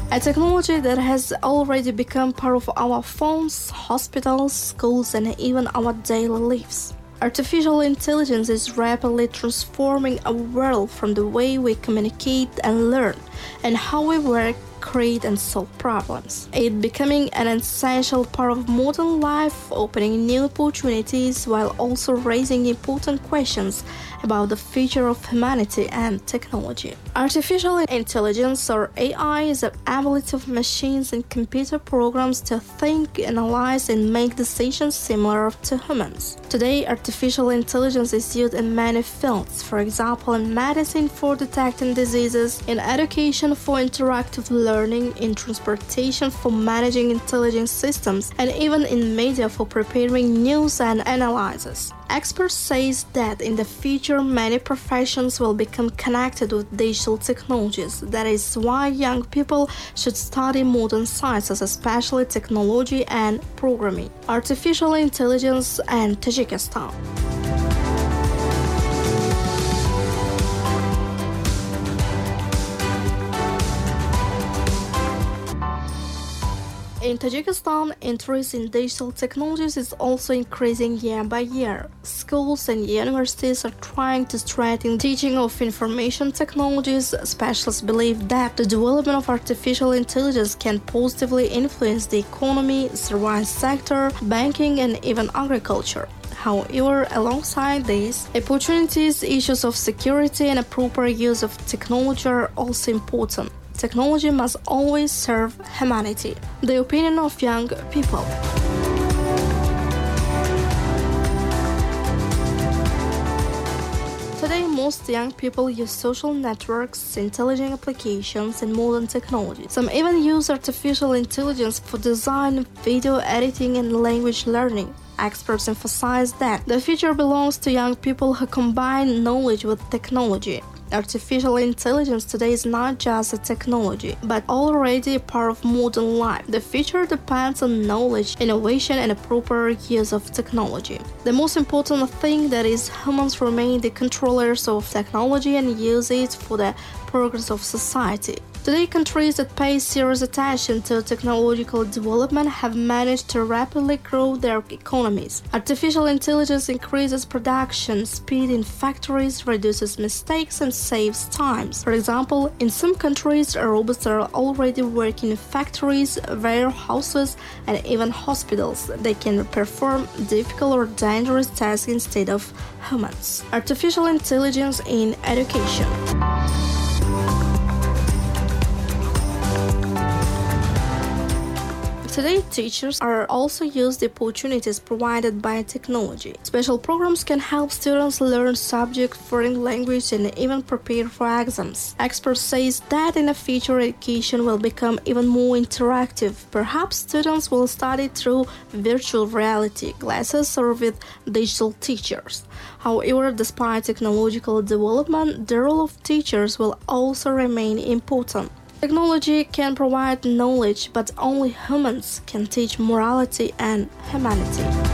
A technology that has already become part of our phones, hospitals, schools, and even our daily lives. Artificial intelligence is rapidly transforming our world from the way we communicate and learn, and how we work, create, and solve problems. It becoming an essential part of modern life, opening new opportunities while also raising important questions about the future of humanity and technology. Artificial intelligence, or AI, is the ability of machines and computer programs to think, analyze, and make decisions similar to humans. Today, artificial intelligence is used in many fields, for example, in medicine for detecting diseases, in education for interactive learning, in transportation for managing intelligent systems, and even in media for preparing news and analysis. Experts say that in the future many professions will become connected with digital technologies. That is why young people should study modern sciences, especially technology and programming. Artificial intelligence and Tajikistan. In Tajikistan, interest in digital technologies is also increasing year by year. Schools and universities are trying to strengthen teaching of information technologies. Specialists believe that the development of artificial intelligence can positively influence the economy, service sector, banking, and even agriculture. However, alongside these opportunities, issues of security and a proper use of technology are also important. Technology must always serve humanity. The opinion of young people. Today, most young people use social networks, intelligent applications, and modern technology. Some even use artificial intelligence for design, video editing, and language learning. Experts emphasize that the future belongs to young people who combine knowledge with technology. Artificial intelligence today is not just a technology, but already a part of modern life. The future depends on knowledge, innovation, and a proper use of technology. The most important thing that is humans remain the controllers of technology and use it for the progress of society. Today, countries that pay serious attention to technological development have managed to rapidly grow their economies. Artificial intelligence increases production speed in factories, reduces mistakes, and saves time. For example, in some countries, robots are already working in factories, warehouses, and even hospitals. They can perform difficult or dangerous tasks instead of humans. Artificial intelligence in education. Today, teachers are also use the opportunities provided by technology. Special programs can help students learn subjects, foreign language, and even prepare for exams. Experts say that in the future, education will become even more interactive. Perhaps students will study through virtual reality glasses or with digital teachers. However, despite technological development, the role of teachers will also remain important. Technology can provide knowledge, but only humans can teach morality and humanity.